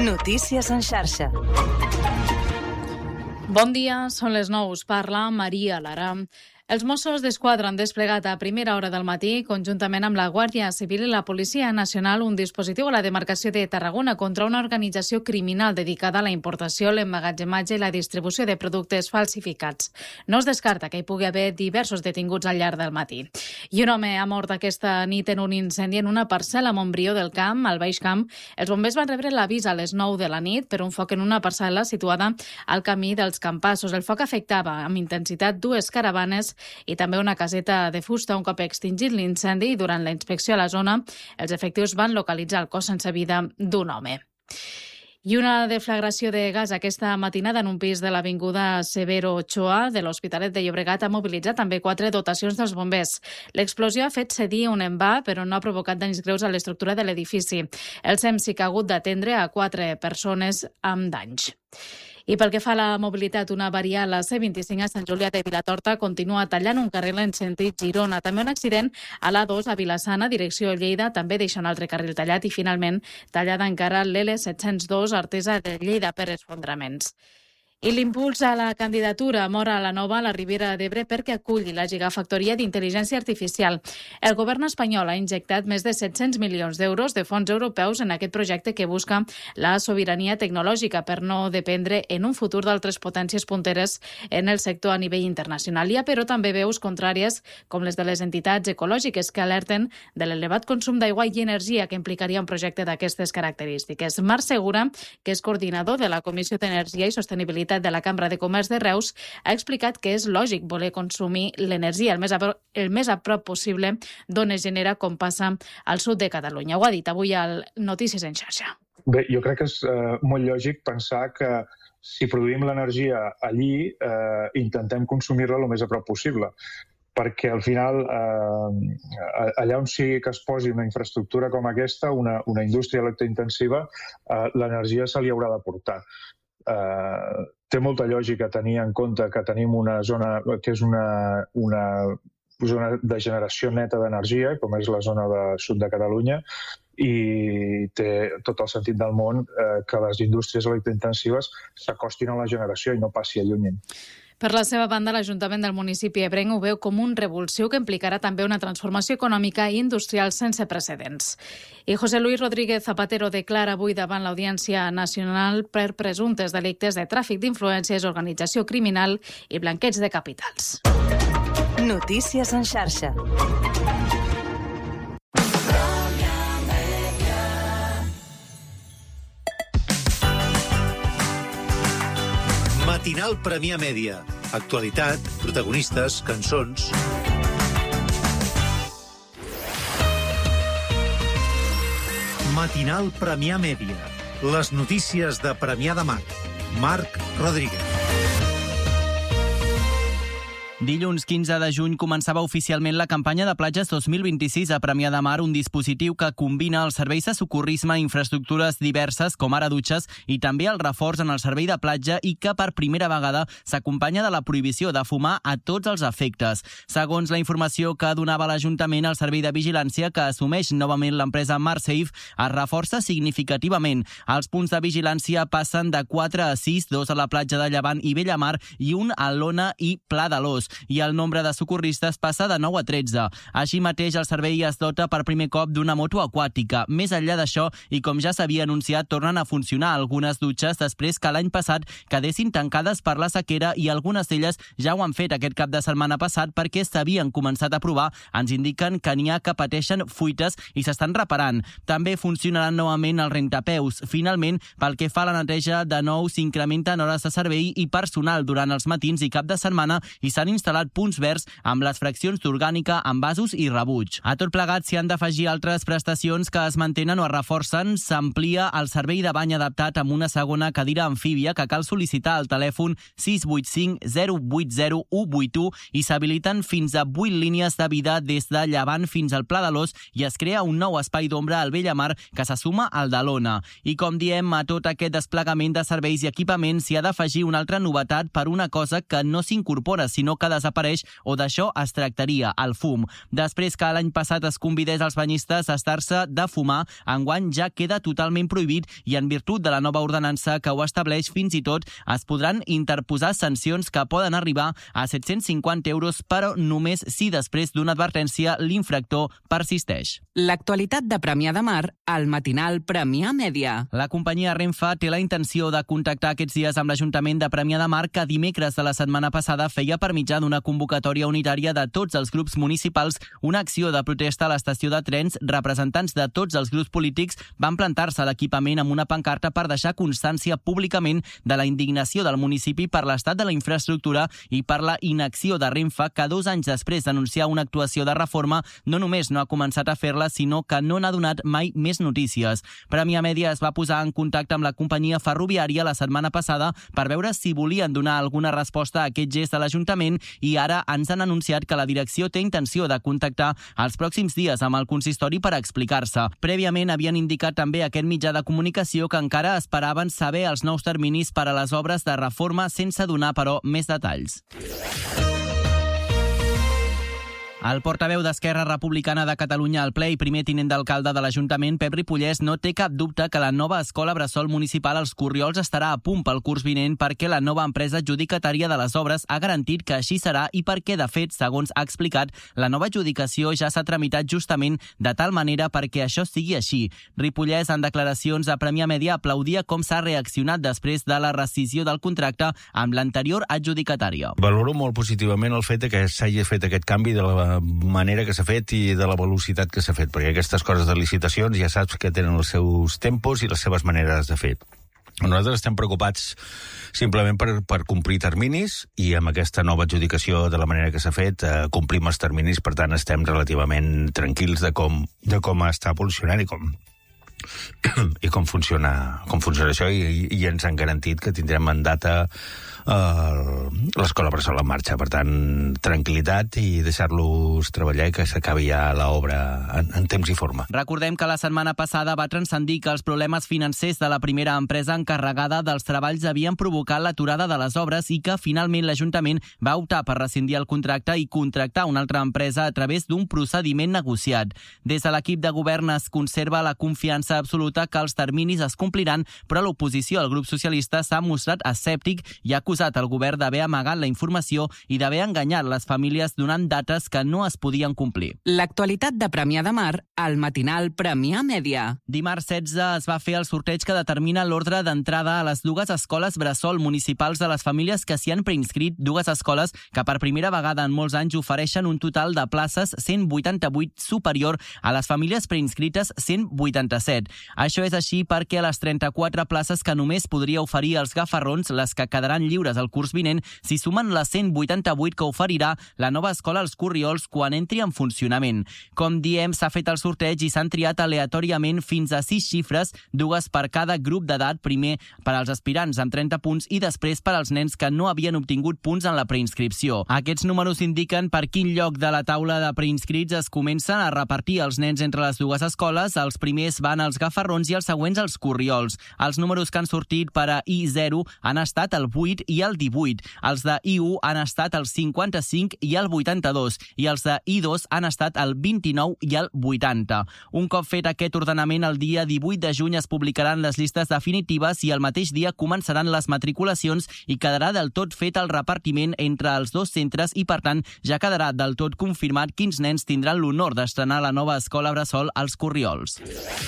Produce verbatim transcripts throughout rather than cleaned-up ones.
Notícies en xarxa. Bon dia, són les nou. Us parla Maria Lara. Els Mossos d'Esquadra han desplegat a primera hora del matí, conjuntament amb la Guàrdia Civil i la Policia Nacional, un dispositiu a la demarcació de Tarragona contra una organització criminal dedicada a la importació, l'emmagatzematge i la distribució de productes falsificats. No es descarta que hi pugui haver diversos detinguts al llarg del matí. I un home ha mort aquesta nit en un incendi en una parcel·la a Montbrió del Camp, al Baix Camp. Els bombers van rebre l'avís a les nou de la nit per un foc en una parcel·la situada al camí dels Campassos. El foc afectava amb intensitat dues caravanes i també una caseta de fusta. Un cop extingit l'incendi i durant la inspecció a la zona, els efectius van localitzar el cos sense vida d'un home. I una deflagració de gas aquesta matinada en un pis de l'avinguda Severo Ochoa de l'Hospitalet de Llobregat ha mobilitzat també quatre dotacions dels bombers. L'explosió ha fet cedir un envà, però no ha provocat danys greus a l'estructura de l'edifici. El SEM sí que ha hagut d'atendre a quatre persones amb danys. I pel que fa a la mobilitat, una avaria a la C vint-i-cinc a Sant Julià de Vilatorta continua tallant un carril en sentit Girona. També un accident a l'A dos a Vilassana, direcció Lleida, també deixa un altre carril tallat i finalment tallada encara l'L set cents dos Artesa de Lleida per esfondraments. I l'impuls a la candidatura Móra la Nova a la Ribera d'Ebre perquè aculli la gigafactoria d'intel·ligència artificial. El govern espanyol ha injectat més de set-cents milions d'euros de fons europeus en aquest projecte que busca la sobirania tecnològica per no dependre en un futur d'altres potències punteres en el sector a nivell internacional. Hi ha, però, també veus contràries, com les de les entitats ecològiques que alerten de l'elevat consum d'aigua i energia que implicaria un projecte d'aquestes característiques. Marc Segura, que és coordinador de la Comissió d'Energia i Sostenibilitat de la Cambra de Comerç de Reus, ha explicat que és lògic voler consumir l'energia el més a, el més a prop possible d'on es genera, com passa al sud de Catalunya. Ho ha dit avui al Notícies en xarxa. Bé, jo crec que és eh, molt lògic pensar que si produïm l'energia allí, eh, intentem consumir-la el més a prop possible, perquè al final, eh, allà on sigui que es posi una infraestructura com aquesta, una, una indústria electrointensiva, eh, l'energia se li haurà de portar. Uh, té molta lògica tenir en compte que tenim una zona que és una, una zona de generació neta d'energia, com és la zona de sud de Catalunya, i té tot el sentit del món uh, que les indústries electrointensives s'acostin a la generació i no passi allunyen. Per la seva banda, l'Ajuntament del municipi ebrenc ho veu com un revulsiu que implicarà també una transformació econòmica i industrial sense precedents. I José Luis Rodríguez Zapatero declara avui davant l'Audiència Nacional per presumptes delictes de tràfic d'influències, organització criminal i blanqueig de capitals. Notícies en xarxa. Matinal Premià Mèdia. Actualitat, protagonistes, cançons... Matinal Premià Mèdia. Les notícies de Premià de Mar. Marc Rodríguez. Dilluns quinze de juny començava oficialment la campanya de platges dos mil vint-i-sis a Premià de Mar, un dispositiu que combina els serveis de socorrisme i infraestructures diverses, com ara dutxes, i també el reforç en el servei de platja i que per primera vegada s'acompanya de la prohibició de fumar a tots els efectes. Segons la informació que donava l'Ajuntament, el servei de vigilància que assumeix novament l'empresa MarSafe es reforça significativament. Els punts de vigilància passen de quatre a sis, dos a la platja de Llevant i Bellamar i un a Lona i Pla de l'Os, i el nombre de socorristes passa de nou a tretze. Així mateix, el servei es dota per primer cop d'una moto aquàtica. Més enllà d'això, i com ja s'havia anunciat, tornen a funcionar algunes dutxes després que l'any passat quedessin tancades per la sequera i algunes d'elles ja ho han fet aquest cap de setmana passat perquè s'havien començat a provar. Ens indiquen que n'hi ha que pateixen fuites i s'estan reparant. També funcionaran novament els rentapeus. Finalment, pel que fa a la neteja, de nou s'incrementen hores de servei i personal durant els matins i cap de setmana i s'han instal·lat punts verds amb les fraccions d'orgànica, envasos i rebuig. A tot plegat s'hi han d'afegir altres prestacions que es mantenen o es reforcen. S'amplia el servei de bany adaptat amb una segona cadira amfíbia que cal sol·licitar al telèfon sis vuit cinc zero vuit zero u vuit u i s'habiliten fins a vuit línies de vida des de Llevant fins al Pla de l'Os i es crea un nou espai d'ombra al Bellamar que se suma al de Lona. I com diem, a tot aquest desplegament de serveis i equipaments s'hi ha d'afegir una altra novetat per una cosa que no s'incorpora, sinó que que desapareix o d'això es tractaria, el fum. Després que l'any passat es convidés als banyistes a estar-se de fumar, enguany ja queda totalment prohibit i en virtut de la nova ordenança que ho estableix, fins i tot es podran interposar sancions que poden arribar a set-cents cinquanta euros, però només si després d'una advertència l'infractor persisteix. L'actualitat de Premià de Mar al matinal Premià Mèdia. La companyia Renfe té la intenció de contactar aquests dies amb l'Ajuntament de Premià de Mar, que dimecres de la setmana passada feia per mitjà d'una convocatòria unitària de tots els grups municipals una acció de protesta a l'estació de trens. Representants de tots els grups polítics van plantar-se a l'equipament amb una pancarta per deixar constància públicament de la indignació del municipi per l'estat de la infraestructura i per la inacció de Renfe, que dos anys després d'anunciar una actuació de reforma no només no ha començat a fer-la, sinó que no n'ha donat mai més notícies. Premià Mèdia es va posar en contacte amb la companyia ferroviària la setmana passada per veure si volien donar alguna resposta a aquest gest de l'Ajuntament i ara ens han anunciat que la direcció té intenció de contactar els pròxims dies amb el consistori per explicar-se. Prèviament havien indicat també a aquest mitjà de comunicació que encara esperaven saber els nous terminis per a les obres de reforma, sense donar, però, més detalls. El portaveu d'Esquerra Republicana de Catalunya al ple i primer tinent d'alcalde de l'Ajuntament, Pep Ripollès, no té cap dubte que la nova escola bressol municipal als Corriols estarà a punt pel curs vinent perquè la nova empresa adjudicatària de les obres ha garantit que així serà i perquè, de fet, segons ha explicat, la nova adjudicació ja s'ha tramitat justament de tal manera perquè això sigui així. Ripollès, en declaracions a Premià Mèdia, aplaudia com s'ha reaccionat després de la rescisió del contracte amb l'anterior adjudicatària. Valoro molt positivament el fet que s'hagi fet aquest canvi de la manera que s'ha fet i de la velocitat que s'ha fet, perquè aquestes coses de licitacions ja saps que tenen els seus tempos i les seves maneres de fer. Nosaltres estem preocupats simplement per, per complir terminis i amb aquesta nova adjudicació de la manera que s'ha fet eh, complim els terminis, per tant estem relativament tranquils de com, de com està evolucionant i com i com funciona, com funciona això i, i ens han garantit que tindrem en data uh, l'escola bressol en marxa. Per tant, tranquil·litat i deixar-los treballar i que s'acabi ja l'obra en, en temps i forma. Recordem que la setmana passada va transcendir que els problemes financers de la primera empresa encarregada dels treballs havien provocat l'aturada de les obres i que finalment l'Ajuntament va optar per rescindir el contracte i contractar una altra empresa a través d'un procediment negociat. Des de l'equip de govern es conserva la confiança absoluta que els terminis es compliran, però l'oposició al grup socialista s'ha mostrat escèptic i ha acusat el govern d'haver amagat la informació i d'haver enganyat les famílies donant dates que no es podien complir. L'actualitat de Premià de Mar al matinal Premià Mèdia. Dimarts setze es va fer el sorteig que determina l'ordre d'entrada a les dues escoles bressol municipals de les famílies que s'hi han preinscrit, dues escoles que per primera vegada en molts anys ofereixen un total de places cent vuitanta-vuit superior a les famílies preinscrites cent vuitanta-set. Això és així perquè a les trenta-quatre places que només podria oferir els Gafarrons, les que quedaran lliures el curs vinent, s'hi sumen les cent vuitanta-vuit que oferirà la nova escola als Corriols quan entri en funcionament. Com diem, s'ha fet el sorteig i s'han triat aleatòriament fins a sis xifres, dues per cada grup d'edat, primer per als aspirants amb trenta punts i després per als nens que no havien obtingut punts en la preinscripció. Aquests números indiquen per quin lloc de la taula de preinscrits es comencen a repartir els nens entre les dues escoles. Els primers van als Gafarrons i els següents als Corriols. Els números que han sortit per a I zero han estat el vuit i el divuit. Els de I u han estat el cinquanta-cinc i el vuitanta-dos. I els de I dos han estat el vint-i-nou i el vuitanta. Un cop fet aquest ordenament, el dia divuit de juny es publicaran les llistes definitives i el mateix dia començaran les matriculacions i quedarà del tot fet el repartiment entre els dos centres i, per tant, ja quedarà del tot confirmat quins nens tindran l'honor d'estrenar la nova escola bressol als Corriols.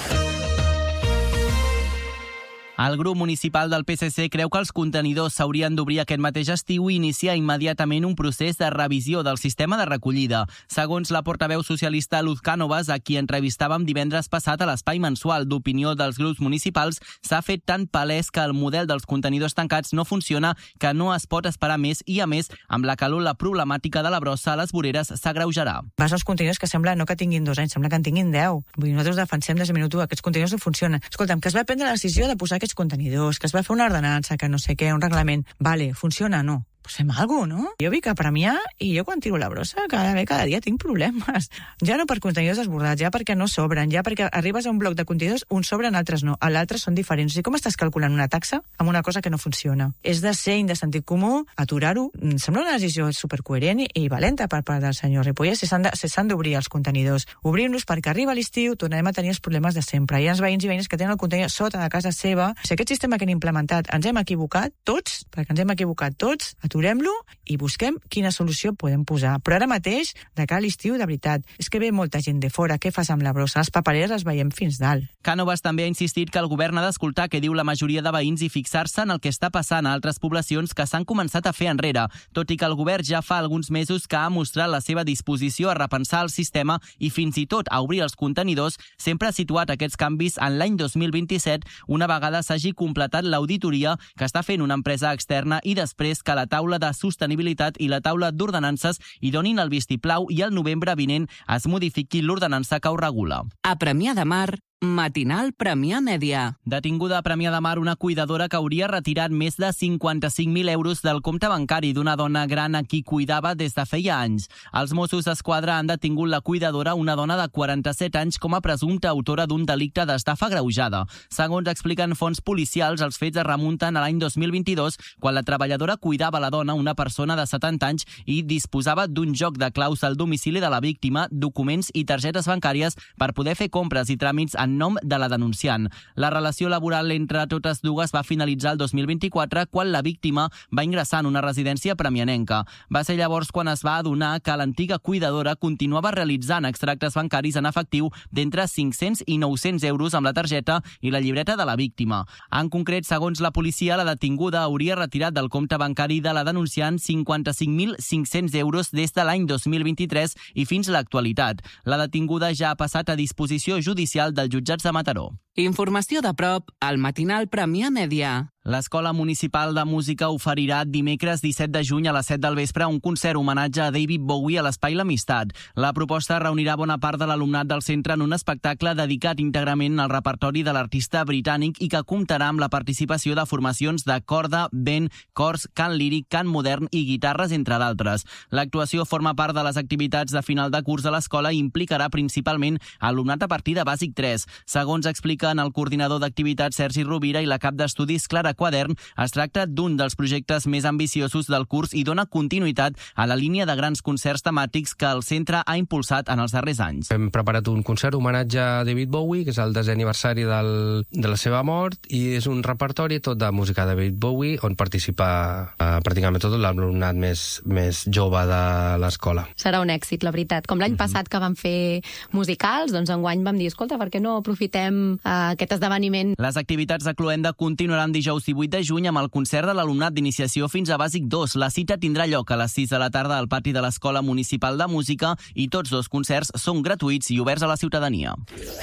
El grup municipal del P S C creu que els contenidors s'haurien d'obrir aquest mateix estiu i iniciar immediatament un procés de revisió del sistema de recollida. Segons la portaveu socialista Luz Cánovas, a qui entrevistàvem divendres passat a l'espai mensual d'opinió dels grups municipals, s'ha fet tan palès que el model dels contenidors tancats no funciona que no es pot esperar més i, a més, amb la calor, la problemàtica de la brossa a les voreres s'agreujarà. Vas als contenidors que sembla no que tinguin dos anys, sembla que en tinguin deu. Vull dir, nosaltres defensem des de minut u, aquests contenidors no funcionen. Escolta'm, que es va prendre la decisió de posar aquests contenidors, que es va fer una ordenança, que no sé què, un reglament. Vale, funciona, no. pues fem alguna cosa, no? Jo vinc a Premià i jo quan tiro la brossa cada, cada dia tinc problemes. Ja no per contenidors desbordats, ja perquè no sobren, ja perquè arribes a un bloc de contenidors, uns sobren, altres no. A l'altre són diferents. I com estàs calculant una taxa amb una cosa que no funciona? És de ser de sentit comú, aturar-ho. Em sembla una decisió supercoherent i, i valenta per part del senyor Ripollès. Si s'han de, si s'han d'obrir els contenidors. Obrim-los perquè arriba l'estiu, tornarem a tenir els problemes de sempre. Hi ha els veïns i veïnes que tenen el contenidor sota de casa seva. Si aquest sistema que hem implementat ens hem equivocat tots, perquè ens hem equivocat tots, aturem-lo i busquem quina solució podem posar. Però ara mateix, de cara a l'estiu, de veritat, és que ve molta gent de fora. Què fas amb la brossa? Les papereres les veiem fins dalt. Cànovas també ha insistit que el govern ha d'escoltar què diu la majoria de veïns i fixar-se en el que està passant a altres poblacions que s'han començat a fer enrere, tot i que el govern ja fa alguns mesos que ha mostrat la seva disposició a repensar el sistema i fins i tot a obrir els contenidors, sempre ha situat aquests canvis en l'any dos mil vint-i-set, una vegada s'hagi completat l'auditoria que està fent una empresa externa i després que la taula de sostenibilitat i la taula d'ordenances hi donin el vistiplau i el novembre vinent es modifiqui l'ordenança que ho regula. A Premià de Mar, Matinal Premià Mèdia. Detinguda a Premià de Mar una cuidadora que hauria retirat més de cinquanta-cinc mil euros del compte bancari d'una dona gran a qui cuidava des de feia anys. Els Mossos d'Esquadra han detingut la cuidadora, una dona de quaranta-set anys, com a presumpta autora d'un delicte d'estafa agreujada. Segons expliquen fonts policials, els fets es remunten a l'any dos mil vint-i-dos, quan la treballadora cuidava la dona, una persona de setanta anys, i disposava d'un joc de claus al domicili de la víctima, documents i targetes bancàries per poder fer compres i tràmits en nom de la denunciant. La relació laboral entre totes dues va finalitzar el dos mil vint-i-quatre quan la víctima va ingressar en una residència premianenca. Va ser llavors quan es va adonar que l'antiga cuidadora continuava realitzant extractes bancaris en efectiu d'entre cinc-cents i nou-cents euros amb la targeta i la llibreta de la víctima. En concret, segons la policia, la detinguda hauria retirat del compte bancari de la denunciant cinquanta-cinc mil cinc-cents euros des de l'any dos mil vint-i-tres i fins a l'actualitat. La detinguda ja ha passat a disposició judicial del jutjats de Mataró. Informació de prop al Matinal Premià Mèdia. L'Escola Municipal de Música oferirà dimecres disset de juny a les set del vespre un concert homenatge a David Bowie a l'Espai L'Amistat. La proposta reunirà bona part de l'alumnat del centre en un espectacle dedicat íntegrament al repertori de l'artista britànic i que comptarà amb la participació de formacions de corda, vent, cors, cant líric, cant modern i guitarres, entre d'altres. L'actuació forma part de les activitats de final de curs de l'escola i implicarà principalment alumnat a partir de bàsic tres. Segons expliquen el coordinador d'activitats Sergi Rovira i la cap d'estudis Clara Quadern, es tracta d'un dels projectes més ambiciosos del curs i dona continuïtat a la línia de grans concerts temàtics que el centre ha impulsat en els darrers anys. Hem preparat un concert homenatge a David Bowie, que és el desè aniversari del, de la seva mort, i és un repertori tot de música de David Bowie, on participa eh, pràcticament tot l'alumnat més, més jove de l'escola. Serà un èxit, la veritat. Com l'any mm-hmm. passat que vam fer musicals, doncs enguany vam dir, escolta, per què no aprofitem eh, aquest esdeveniment? Les activitats de Cloenda continuaran dijous divuit de juny amb el concert de l'alumnat d'iniciació fins a bàsic dos. La cita tindrà lloc a les sis de la tarda al pati de l'Escola Municipal de Música i tots dos concerts són gratuïts i oberts a la ciutadania.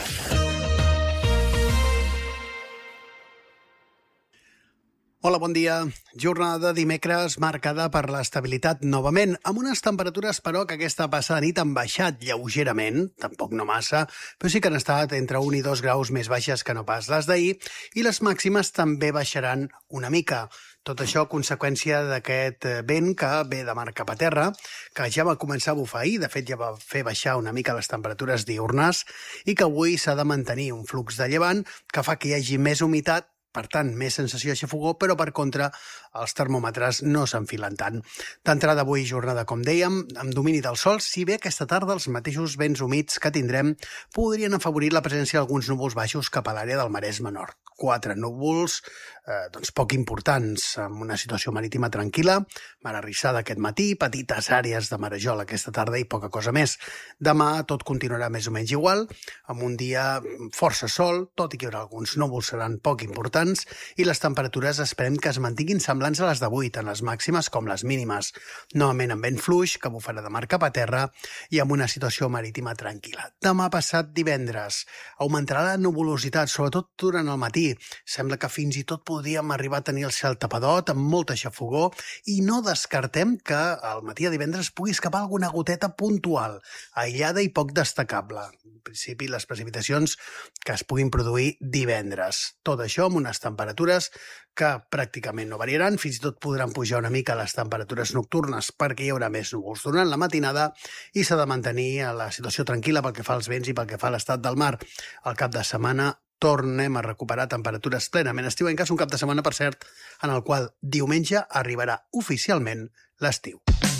Hola, bon dia. Jornada dimecres marcada per l'estabilitat novament, amb unes temperatures, però, que aquesta passada nit han baixat lleugerament, tampoc no massa, però sí que han estat entre un i dos graus més baixes que no pas les d'ahir, i les màximes també baixaran una mica. Tot això a conseqüència d'aquest vent que ve de mar cap a terra, que ja va començar a bufar ahir, de fet ja va fer baixar una mica les temperatures diürnes, i que avui s'ha de mantenir un flux de llevant que fa que hi hagi més humitat, per tant, més sensació de xafogor, però per contra els termòmetres no s'enfilen tant. D'entrada avui jornada, com dèiem, amb domini del sol, si bé aquesta tarda els mateixos vents humits que tindrem podrien afavorir la presència d'alguns núvols baixos cap a l'àrea del Maresme Nord. Quatre núvols eh, doncs poc importants, amb una situació marítima tranquil·la, mar arrissada aquest matí, petites àrees de marejol aquesta tarda i poca cosa més. Demà tot continuarà més o menys igual, amb un dia força sol, tot i que hi haurà alguns núvols seran poc importants, i les temperatures esperem que es mantinguin semblants a les d'avui, tant les màximes com les mínimes. Novament amb vent fluix, que bufarà de mar cap a terra, i amb una situació marítima tranquil·la. Demà passat divendres augmentarà la nuvolositat, sobretot durant el matí, dir. Sembla que fins i tot podríem arribar a tenir el cel tapadot, amb molta xafogor, i no descartem que al matí de divendres pugui escapar alguna goteta puntual, aïllada i poc destacable. En principi, les precipitacions que es puguin produir divendres. Tot això amb unes temperatures que pràcticament no variaran, fins i tot podran pujar una mica les temperatures nocturnes perquè hi haurà més núvols durant la matinada i s'ha de mantenir la situació tranquil·la pel que fa als vents i pel que fa a l'estat del mar. Al cap de setmana tornem a recuperar temperatures plenament estiuenques, un cap de setmana, per cert, en el qual diumenge arribarà oficialment l'estiu.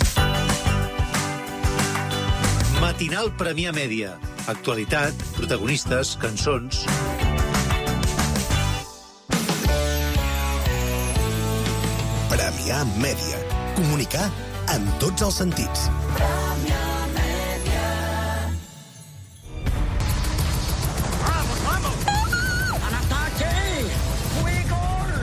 Matinal Premià Mèdia. Actualitat, protagonistes, cançons... Premià Mèdia. Comunicar amb tots els sentits. Premià Mèdia. ¡Vamos, vamos! ¡Al ataque! ¡Fuego!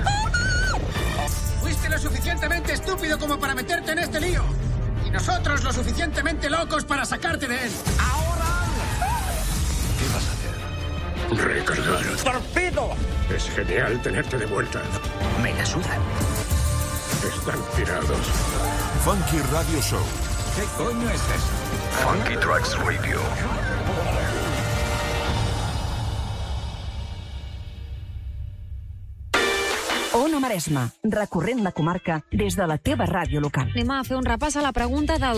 Fuiste lo suficientemente estúpido como para meterte en este lío. Y nosotros lo suficientemente locos para sacarte de él. ¡Ahora! ¿Qué vas a hacer? Recargar. ¡Torpedo! Es genial tenerte de vuelta. Me la suda. Están tirados. Funky Radio Show. ¿Qué coño es eso? Funky Tracks Radio. Ona Maresma, recorrent la comarca des de la teva ràdio local. Anem a fer un repàs a la pregunta del